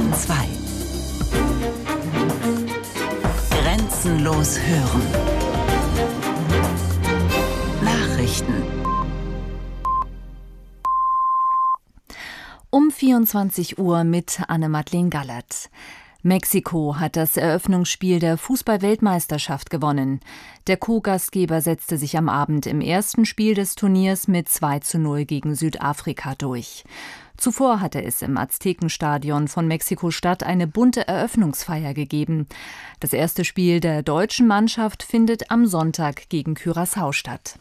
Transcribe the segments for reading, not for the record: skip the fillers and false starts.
Bayern 2. Grenzenlos hören. Nachrichten. Um 24 Uhr mit Anne-Madeleine Gallert. Mexiko hat das Eröffnungsspiel der Fußball-Weltmeisterschaft gewonnen. Der Co-Gastgeber setzte sich am Abend im ersten Spiel des Turniers mit 2:0 gegen Südafrika durch. Zuvor hatte es im Aztekenstadion von Mexiko-Stadt eine bunte Eröffnungsfeier gegeben. Das erste Spiel der deutschen Mannschaft findet am Sonntag gegen Curaçao statt.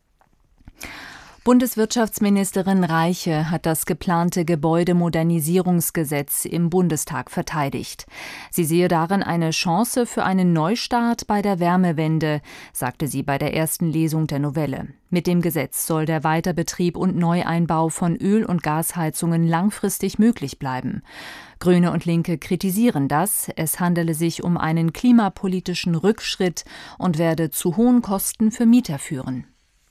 Bundeswirtschaftsministerin Reiche hat das geplante Gebäudemodernisierungsgesetz im Bundestag verteidigt. Sie sehe darin eine Chance für einen Neustart bei der Wärmewende, sagte sie bei der ersten Lesung der Novelle. Mit dem Gesetz soll der Weiterbetrieb und Neueinbau von Öl- und Gasheizungen langfristig möglich bleiben. Grüne und Linke kritisieren das. Es handele sich um einen klimapolitischen Rückschritt und werde zu hohen Kosten für Mieter führen.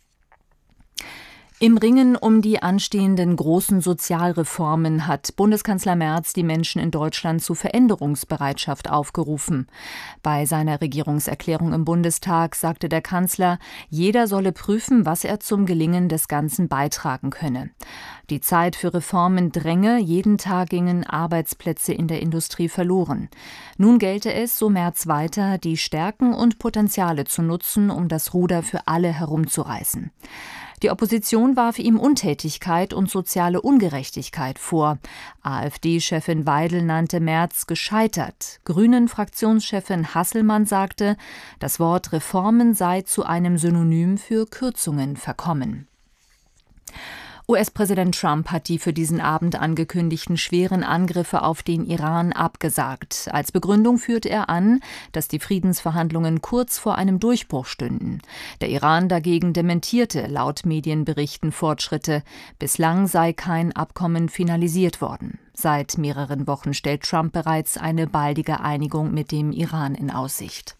Im Ringen um die anstehenden großen Sozialreformen hat Bundeskanzler Merz die Menschen in Deutschland zu Veränderungsbereitschaft aufgerufen. Bei seiner Regierungserklärung im Bundestag sagte der Kanzler, jeder solle prüfen, was er zum Gelingen des Ganzen beitragen könne. Die Zeit für Reformen dränge, jeden Tag gingen Arbeitsplätze in der Industrie verloren. Nun gelte es, so Merz weiter, die Stärken und Potenziale zu nutzen, um das Ruder für alle herumzureißen. Die Opposition warf ihm Untätigkeit und soziale Ungerechtigkeit vor. AfD-Chefin Weidel nannte Merz gescheitert. Grünen-Fraktionschefin Hasselmann sagte, das Wort Reformen sei zu einem Synonym für Kürzungen verkommen. US-Präsident Trump hat die für diesen Abend angekündigten schweren Angriffe auf den Iran abgesagt. Als Begründung führte er an, dass die Friedensverhandlungen kurz vor einem Durchbruch stünden. Der Iran dagegen dementierte laut Medienberichten Fortschritte. Bislang sei kein Abkommen finalisiert worden. Seit mehreren Wochen stellt Trump bereits eine baldige Einigung mit dem Iran in Aussicht.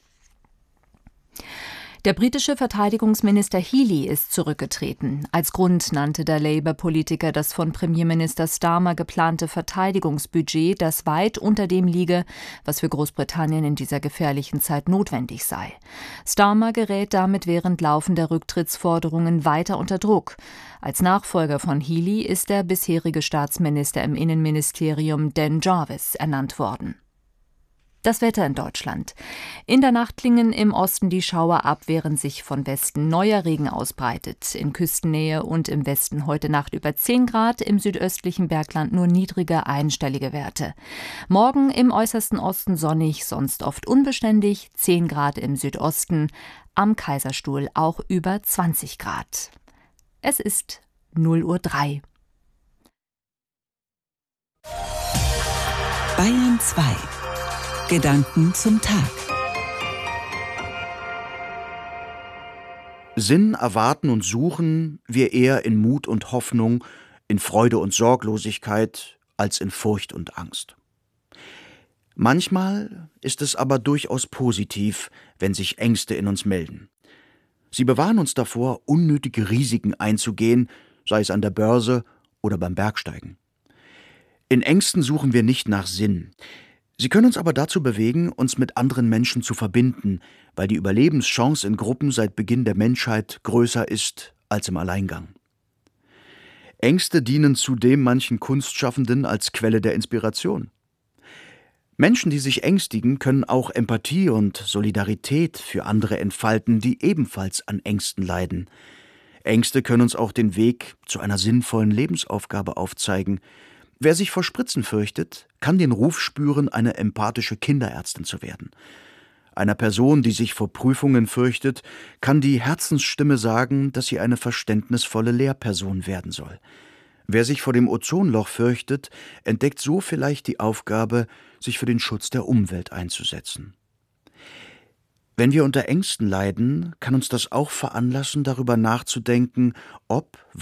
Der britische Verteidigungsminister Healey ist zurückgetreten. Als Grund nannte der Labour-Politiker das von Premierminister Starmer geplante Verteidigungsbudget, das weit unter dem liege, was für Großbritannien in dieser gefährlichen Zeit notwendig sei. Starmer gerät damit während laufender Rücktrittsforderungen weiter unter Druck. Als Nachfolger von Healey ist der bisherige Staatsminister im Innenministerium Dan Jarvis ernannt worden. Das Wetter in Deutschland. In der Nacht klingen im Osten die Schauer ab, während sich von Westen neuer Regen ausbreitet. In Küstennähe und im Westen heute Nacht über 10 Grad, im südöstlichen Bergland nur niedrige einstellige Werte. Morgen im äußersten Osten sonnig, sonst oft unbeständig, 10 Grad im Südosten, am Kaiserstuhl auch über 20 Grad. Es ist 0:03 Uhr. Bayern 2. Gedanken zum Tag. Sinn erwarten und suchen wir eher in Mut und Hoffnung, in Freude und Sorglosigkeit, als in Furcht und Angst. Manchmal ist es aber durchaus positiv, wenn sich Ängste in uns melden. Sie bewahren uns davor, unnötige Risiken einzugehen, sei es an der Börse oder beim Bergsteigen. In Ängsten suchen wir nicht nach Sinn. Sie können uns aber dazu bewegen, uns mit anderen Menschen zu verbinden, weil die Überlebenschance in Gruppen seit Beginn der Menschheit größer ist als im Alleingang. Ängste dienen zudem manchen Kunstschaffenden als Quelle der Inspiration. Menschen, die sich ängstigen, können auch Empathie und Solidarität für andere entfalten, die ebenfalls an Ängsten leiden. Ängste können uns auch den Weg zu einer sinnvollen Lebensaufgabe aufzeigen. Wer sich vor Spritzen fürchtet, kann den Ruf spüren, eine empathische Kinderärztin zu werden. Einer Person, die sich vor Prüfungen fürchtet, kann die Herzensstimme sagen, dass sie eine verständnisvolle Lehrperson werden soll. Wer sich vor dem Ozonloch fürchtet, entdeckt so vielleicht die Aufgabe, sich für den Schutz der Umwelt einzusetzen. Wenn wir unter Ängsten leiden, kann uns das auch veranlassen, darüber nachzudenken, ob